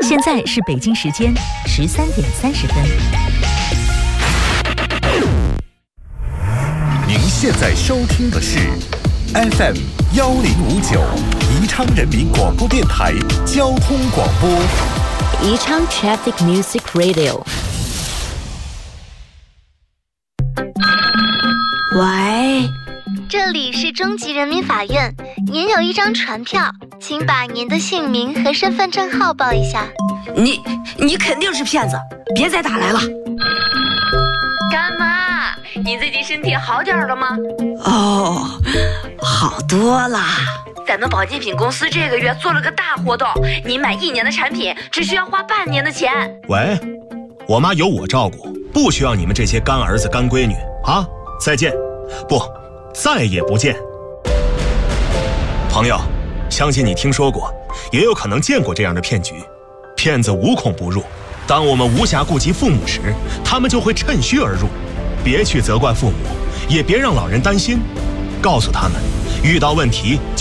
现在是北京时间13:30。 您现在收听的是 FM1059宜昌人民广播电台交通广播。 宜昌 Traffic Music Radio。 喂， 这里是中级人民法院，您有一张传票，请把您的姓名和身份证号报一下。 你肯定是骗子，别再打来了。 干妈，你最近身体好点了吗？ 哦，好多了。 咱们保健品公司这个月做了个大活动，你买1年的产品只需要花半年的钱。 喂，我妈有我照顾，不需要你们这些干儿子干闺女啊！再见，不，再也不见。朋友，相信你听说过，也有可能见过这样的骗局。骗子无孔不入，当我们无暇顾及父母时，他们就会趁虚而入。别去责怪父母，也别让老人担心，告诉他们，遇到问题